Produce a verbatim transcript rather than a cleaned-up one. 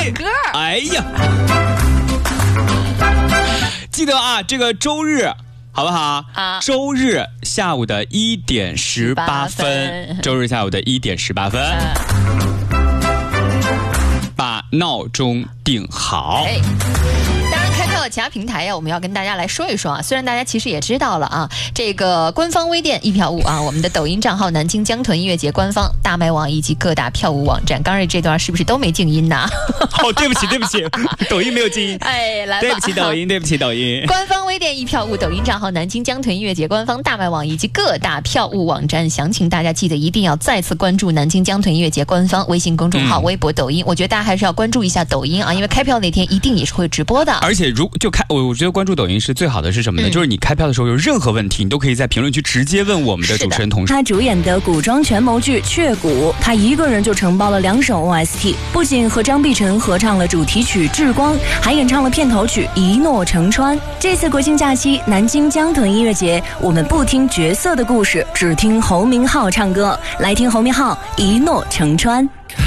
点歌。 哎呀，记得啊，这个周日。好不好啊？周日下午的一点十八分，周日下午的一点十八分，把闹钟定好。 哎其他平台呀、啊，我们要跟大家来说一说啊。虽然大家其实也知道了啊，这个官方微店一票五啊，我们的抖音账号南京江豚音乐节官方大麦网以及各大票务网站。刚才这段是不是都没静音呢？ 哦，对不起，对不起，抖音没有静音。 哎，来吧， 对不起抖音，对不起抖音。 官方微店一票五抖音账号南京江豚音乐节官方大麦网以及各大票务网站详情，大家记得一定要再次关注南京江豚音乐节官方微信公众号、嗯、微博、抖音。我觉得大家还是要关注一下抖音啊，因为开票那天一定也是会直播的。 而且如就开我我觉得关注抖音是最好的是什么呢、嗯、就是你开票的时候有任何问题你都可以在评论区直接问我们的主持人同事。 他主演的古装权谋剧《雀谷》，他一个人就承包了两首 O S T， 不仅和张碧晨合唱了主题曲《至光》，还演唱了片头曲《一诺成川》。这次国庆假期南京江豚音乐节，我们不听角色的故事，只听侯明昊唱歌，来听侯明昊《一诺成川》。